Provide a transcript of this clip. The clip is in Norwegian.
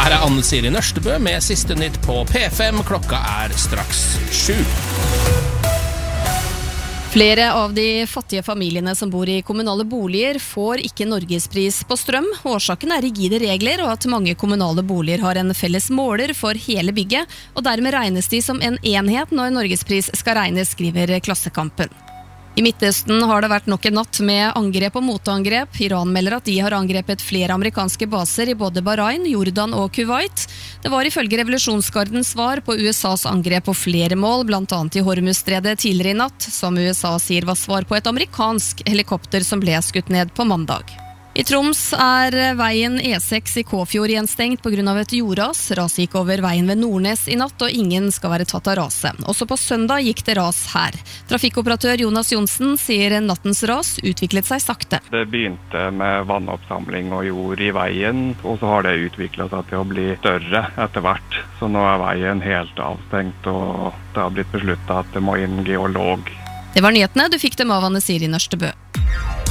Her Anne Siri Nørstebø med siste nytt på P5. Klokka straks 7. Flere av de fattige familiene som bor i kommunale boliger får ikke Norgespris på strøm. Årsaken rigide regler og at mange kommunale boliger har en felles måler for hele bygget, og dermed regnes de som en enhet når Norgespris skal regnes, skriver Klassekampen. I Midtøsten har det vært nok en natt med angrep og motangrep. Iran melder at de har angrepet flere amerikanske baser i både Bahrain, Jordan og Kuwait. Det var ifølge revolusjonsgardens svar på USAs angrep på flere mål, blant annet i Hormuzstredet tidligere i natt, som USA sier var svar på et amerikansk helikopter som ble skutt ned på mandag. I Troms veien E6 i Kåfjord gjenstengt på grunn av et jordras. Raset gikk over veien ved Nordnes i natt, og ingen skal være tatt av raset. Også på søndag gikk det ras her. Trafikkoperatør Jonas Johnsen sier nattens ras utviklet seg sakte. Det begynte med vannoppsamling og jord i veien, og så har det utviklet seg til å bli større etter hvert. Så nå veien helt avstengt, og det har blitt besluttet at det må inn geolog. Det var nyhetene, du fikk dem av Anne Siri Nørstebø.